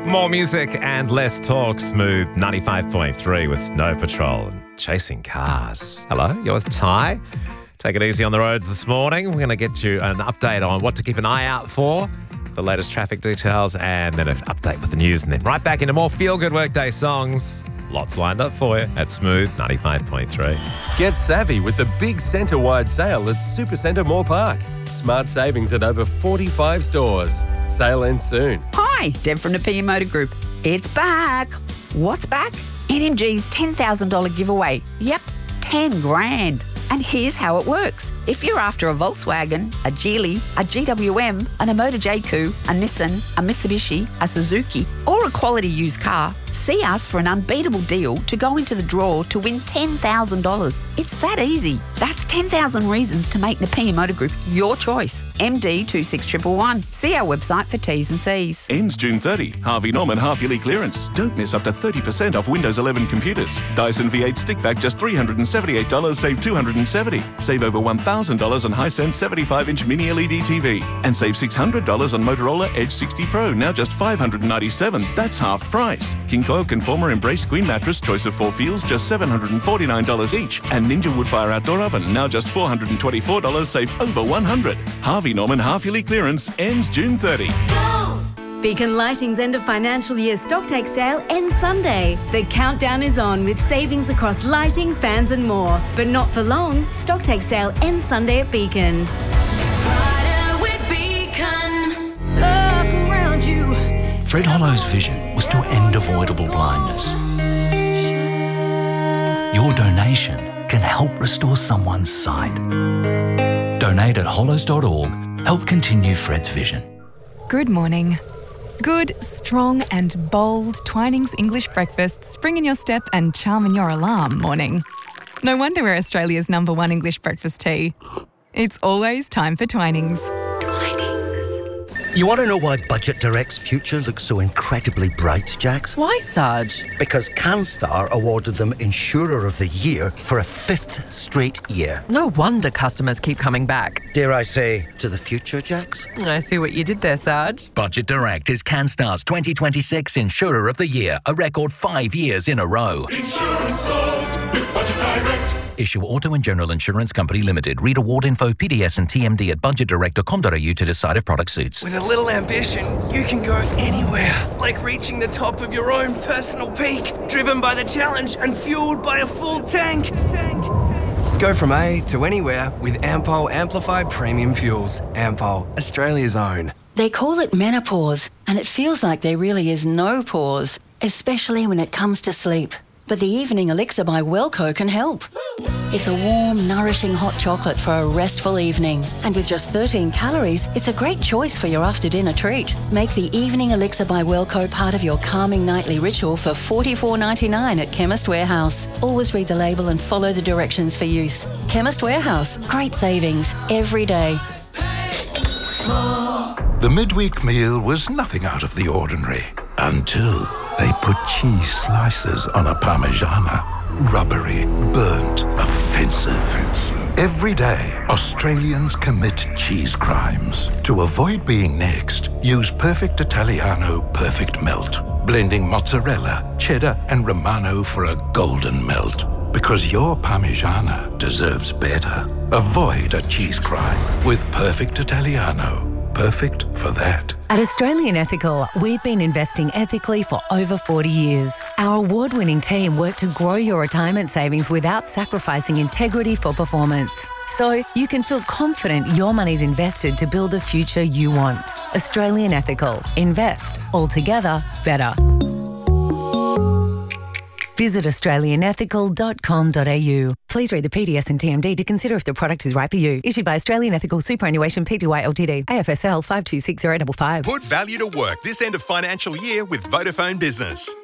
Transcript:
More music and less talk. Smooth 95.3 with Snow Patrol and Chasing Cars. Hello, you're with Ty. Take it easy on the roads this morning. We're going to get you an update on what to keep an eye out for, the latest traffic details, and then an update with the news. And then right back into more feel-good workday songs. Lots lined up for you at Smooth 95.3. Get savvy with the big centre-wide sale at Supercentre Moore Park. Smart savings at over 45 stores. Sale ends soon. Hi, Deb from Nepean Motor Group. It's back. What's back? NMG's $10,000 giveaway. Yep, 10 grand. And here's how it works. If you're after a Volkswagen, a Geely, a GWM, an Motor J-Coupe, a Nissan, a Mitsubishi, a Suzuki, or a quality used car, see us for an unbeatable deal to go into the draw to win $10,000. It's that easy. That's 10,000 reasons to make Nepean Motor Group your choice. MD 26111. See our website for T's and C's. Ends June 30. Harvey Norman half-yearly clearance. Don't miss up to 30% off Windows 11 computers. Dyson V8 stick vac just $378, save $270. Save over $1,000 on Hisense 75-inch mini LED TV. And save $600 on Motorola Edge 60 Pro, now just $597. That's half price. King Coil Conformer Embrace Queen Mattress, choice of 4 feels, just $749 each. And Ninja Woodfire Outdoor Oven, now just $424, save over $100. Harvey Norman half-yearly clearance ends June 30. Beacon Lighting's end of financial year stocktake sale ends Sunday. The countdown is on with savings across lighting, fans and more. But not for long. Stocktake sale ends Sunday at Beacon. Brighter with Beacon. Look around you. Fred Hollow's vision was to end avoidable blindness. Your donation can help restore someone's sight. Donate at hollows.org. Help continue Fred's vision. Good morning. Good, strong and bold Twinings English breakfast spring in your step and charm in your alarm morning. No wonder we're Australia's #1 English breakfast tea. It's always time for Twinings. You want to know why Budget Direct's future looks so incredibly bright, Jax? Why, Sarge? Because CanStar awarded them Insurer of the Year for a 5th straight year. No wonder customers keep coming back. Dare I say, to the future, Jax? I see what you did there, Sarge. Budget Direct is CanStar's 2026 Insurer of the Year, a record 5 years in a row. Insurance solved with Budget Direct. Issue Auto and General Insurance Company Limited. Read award info, PDS and TMD at budgetdirect.com.au to decide if product suits. With a little ambition, you can go anywhere, like reaching the top of your own personal peak, driven by the challenge and fueled by a full tank. Go from A to anywhere with Ampol Amplified Premium Fuels. Ampol, Australia's own. They call it menopause, and it feels like there really is no pause, especially when it comes to sleep. But the Evening Elixir by Wellco can help. It's a warm, nourishing hot chocolate for a restful evening. And with just 13 calories, it's a great choice for your after-dinner treat. Make the Evening Elixir by Wellco part of your calming nightly ritual for $44.99 at Chemist Warehouse. Always read the label and follow the directions for use. Chemist Warehouse. Great savings every day. The midweek meal was nothing out of the ordinary until they put cheese slices on a Parmigiana. Rubbery, burnt, offensive. Every day, Australians commit cheese crimes. To avoid being next, use Perfect Italiano Perfect Melt, blending mozzarella, cheddar and Romano for a golden melt. Because your Parmigiana deserves better. Avoid a cheese crime with Perfect Italiano. Perfect for that. At Australian Ethical, we've been investing ethically for over 40 years. Our award-winning team work to grow your retirement savings without sacrificing integrity for performance. So you can feel confident your money's invested to build the future you want. Australian Ethical. Invest. Altogether better. Visit australianethical.com.au. Please read the PDS and TMD to consider if the product is right for you. Issued by Australian Ethical Superannuation Pty Ltd. AFSL 526055. Put value to work this end of financial year with Vodafone Business.